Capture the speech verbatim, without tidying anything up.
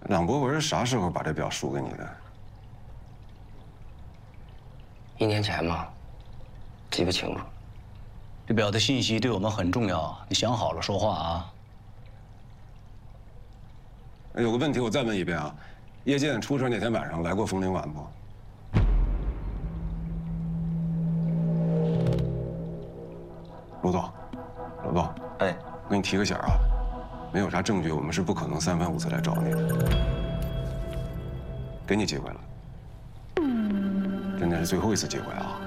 郎博文啥时候把这表输给你的？ 一年前嘛，记不清楚。 这表的信息对我们很重要，你想好了说话啊。 有个问题我再问一遍啊，叶剑出事那天晚上来过《风铃晚》不？罗总，罗总， 哎， 我给你提个醒啊，没有啥证据，我们是不可能三番五次来找你的。给你机会了，真的是最后一次机会啊！